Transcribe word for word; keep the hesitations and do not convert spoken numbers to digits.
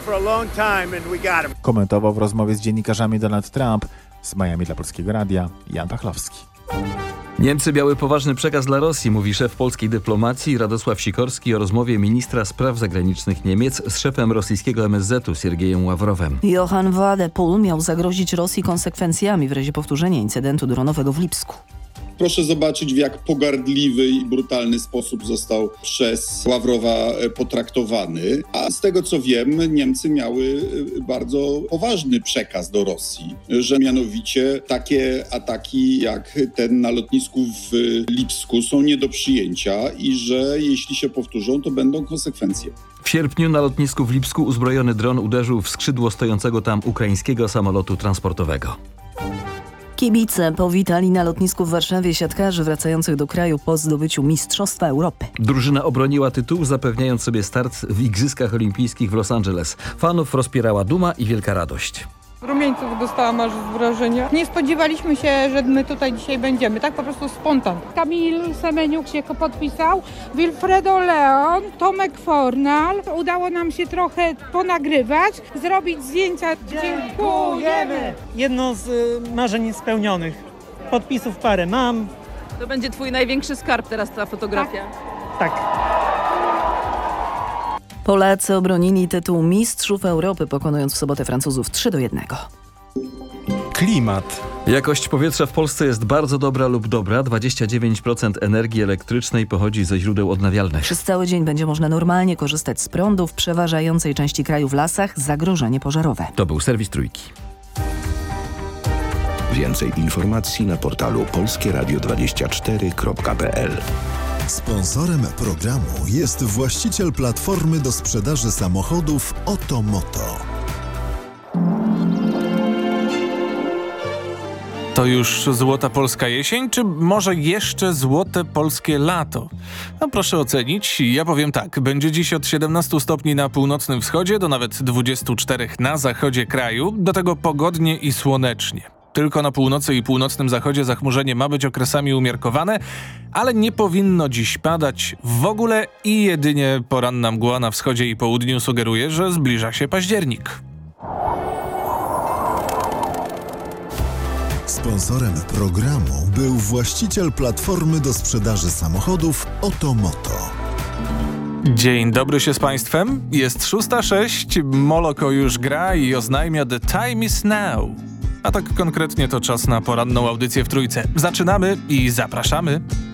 Komentował w rozmowie z dziennikarzami Donald Trump. Z Miami dla Polskiego Radia Jan Pachlowski. Niemcy miały poważny przekaz dla Rosji, mówi szef polskiej dyplomacji Radosław Sikorski o rozmowie ministra spraw zagranicznych Niemiec z szefem rosyjskiego M S Z-u Siergiejem Ławrowem. Johann Wadepool miał zagrozić Rosji konsekwencjami w razie powtórzenia incydentu dronowego w Lipsku. Proszę zobaczyć, w jak pogardliwy i brutalny sposób został przez Ławrowa potraktowany. A z tego co wiem, Niemcy miały bardzo poważny przekaz do Rosji, że mianowicie takie ataki jak ten na lotnisku w Lipsku są nie do przyjęcia i że jeśli się powtórzą, to będą konsekwencje. W sierpniu na lotnisku w Lipsku uzbrojony dron uderzył w skrzydło stojącego tam ukraińskiego samolotu transportowego. Kibice powitali na lotnisku w Warszawie siatkarzy wracających do kraju po zdobyciu Mistrzostwa Europy. Drużyna obroniła tytuł, zapewniając sobie start w Igrzyskach Olimpijskich w Los Angeles. Fanów rozpierała duma i wielka radość. Rumieńców dostałam aż z wrażenia. Nie spodziewaliśmy się, że my tutaj dzisiaj będziemy. Tak po prostu spontan. Kamil Semeniuk się podpisał, Wilfredo Leon, Tomek Fornal. Udało nam się trochę ponagrywać, zrobić zdjęcia. Dziękujemy! Jedno z y, marzeń spełnionych. Podpisów parę mam. To będzie twój największy skarb teraz, ta fotografia. Tak. Polacy obronili tytuł Mistrzów Europy, pokonując w sobotę Francuzów trzy do jednego. Klimat. Jakość powietrza w Polsce jest bardzo dobra lub dobra. dwadzieścia dziewięć procent energii elektrycznej pochodzi ze źródeł odnawialnych. Przez cały dzień będzie można normalnie korzystać z prądu. W przeważającej części kraju w lasach zagrożenie pożarowe. To był serwis Trójki. Więcej informacji na portalu polskie radio dwadzieścia cztery kropka p l. Sponsorem programu jest właściciel platformy do sprzedaży samochodów Otomoto. To już złota polska jesień, czy może jeszcze złote polskie lato? No proszę ocenić. Ja powiem tak. Będzie dziś od siedemnastu stopni na północnym wschodzie do nawet dwudziestu czterech na zachodzie kraju. Do tego pogodnie i słonecznie. Tylko na północy i północnym zachodzie zachmurzenie ma być okresami umiarkowane, ale nie powinno dziś padać w ogóle i jedynie poranna mgła na wschodzie i południu sugeruje, że zbliża się październik. Sponsorem programu był właściciel platformy do sprzedaży samochodów Otomoto. Dzień dobry się z Państwem. Jest szósta sześć, Moloko już gra i oznajmia The time is now. A tak konkretnie to czas na poranną audycję w Trójce. Zaczynamy i zapraszamy.